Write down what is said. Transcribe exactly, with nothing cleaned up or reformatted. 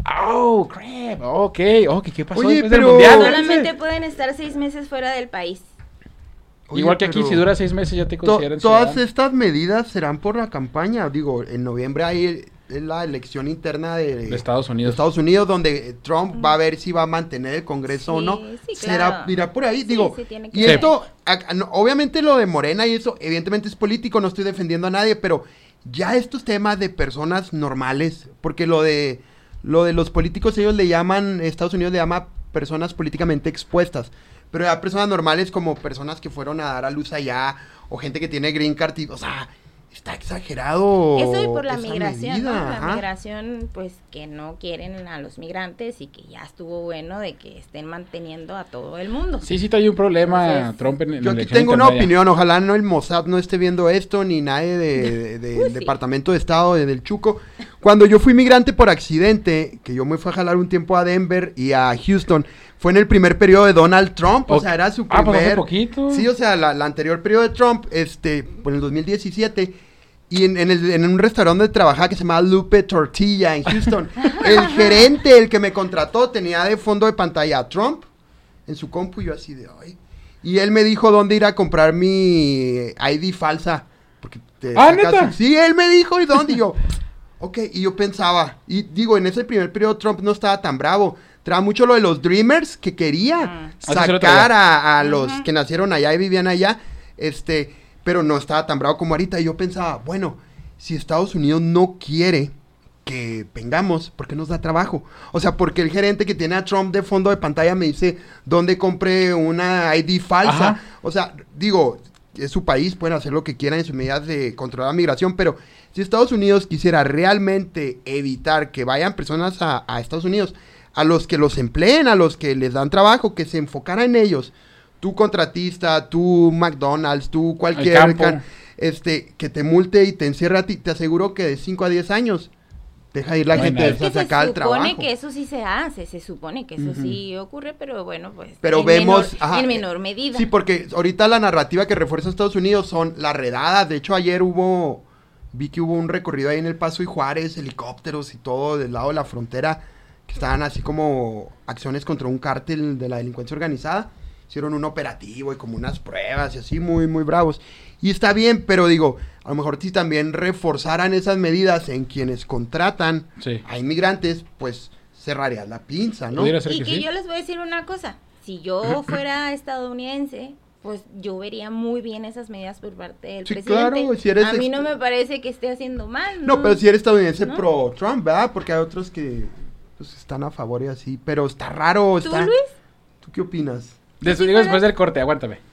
Oh, crap. Ok, ok, ¿qué pasó? Oye, después pero- del mundial? Solamente pueden estar seis meses fuera del país. Oye, Igual que aquí, pero si dura seis meses ya te to- consideran todas ciudadano. estas medidas serán por la campaña. Digo, en noviembre hay eh, la elección interna de, De Estados de Unidos. Estados Unidos, donde Trump va a ver si va a mantener el Congreso o Sí, no. sí, Será, claro. irá por ahí, Sí, digo. sí, tiene que Y ser. esto, a- no, obviamente lo de Morena y eso, evidentemente es político, no estoy defendiendo a nadie, pero ya estos temas de personas normales, porque lo de lo de los políticos ellos le llaman, Estados Unidos le llama personas políticamente expuestas, pero ya personas normales como personas que fueron a dar a luz allá, o gente que tiene green card, y, o sea, está exagerado. Eso y por la esa migración, ¿no? medida, La ajá. migración, pues, que no quieren a los migrantes y que ya estuvo bueno de que estén manteniendo a todo el mundo. Sí, sí, hay un problema Entonces, Trump en, en Yo la aquí elección tengo una intermedia. opinión, ojalá no el Mossad no esté viendo esto, ni nadie de, de- de- Uy, del sí. Departamento de Estado de, del Chuco. Cuando yo fui migrante por accidente, que yo me fui a jalar un tiempo a Denver y a Houston, fue en el primer periodo de Donald Trump, o Ok. sea, era su Ah, primer... pues hace poquito. Sí, o sea, la, la anterior periodo de Trump, este, pues en el dos mil diecisiete, y en, en, el- en un restaurante donde trabajaba que se llamaba Lupe Tortilla en Houston, el gerente, el que me contrató, tenía de fondo de pantalla a Trump en su compu, y yo así de, ay. Y él me dijo dónde ir a comprar mi I D falsa. Porque te Ah, sacas- ¿neta? Sí, él me dijo, ¿y dónde? Y yo, ok, y yo pensaba, y digo, en ese primer periodo Trump no estaba tan bravo. Traía mucho lo de los Dreamers, que quería Mm. Ah, eso sí lo sacar traía. a, a los Ujú. que nacieron allá y vivían allá, este, pero no estaba tan bravo como ahorita. Y yo pensaba, bueno, si Estados Unidos no quiere que vengamos, ¿por qué nos da trabajo? O sea, porque el gerente que tiene a Trump de fondo de pantalla me dice dónde compré una I D falsa. Ajá. O sea, digo, es su país, pueden hacer lo que quieran en sus medidas de controlar la migración, pero si Estados Unidos quisiera realmente evitar que vayan personas a, a Estados Unidos, a los que los empleen, a los que les dan trabajo, que se enfocara en ellos, tú contratista, tú McDonald's, tú cualquier El campo. can- este, que te multe y te encierre a ti, te aseguro que de cinco a diez años deja ir la No hay gente nadie. a Es que se sacar el supone trabajo. que eso sí se hace, se supone que eso Ujú. sí ocurre, pero bueno, pues Pero en vemos, menor, ajá, en menor medida. Sí, porque ahorita la narrativa que refuerza Estados Unidos son las redadas. De hecho, ayer hubo, vi que hubo un recorrido ahí en El Paso y Juárez, helicópteros y todo del lado de la frontera, que estaban así como acciones contra un cártel de la delincuencia organizada. Hicieron un operativo y como unas pruebas y así, muy, muy bravos. Y está bien, pero digo, a lo mejor si también reforzaran esas medidas en quienes contratan Sí. a inmigrantes, pues cerraría la pinza, ¿no? Pudiera ser Y que que sí. yo les voy a decir una cosa, si yo fuera estadounidense, pues yo vería muy bien esas medidas por parte del Sí, presidente. claro, si eres a mí no ex- me parece que esté haciendo mal. No, pero si eres estadounidense ¿No? pro Trump, ¿verdad? Porque hay otros que pues, están a favor y así. Pero está raro. ¿Tú, Está... Luis? ¿Tú qué opinas? Des- Sí, digo fuera- después del corte, aguántame.